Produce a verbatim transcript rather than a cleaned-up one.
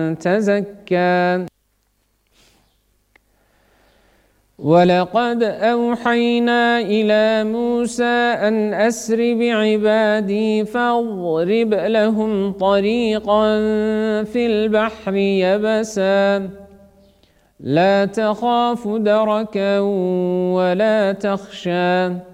تزكى ولقد أوحينا إلى موسى أن أسر بعبادي فاضرب لهم طريقا في البحر يبسا لا تخاف دركا ولا تخشى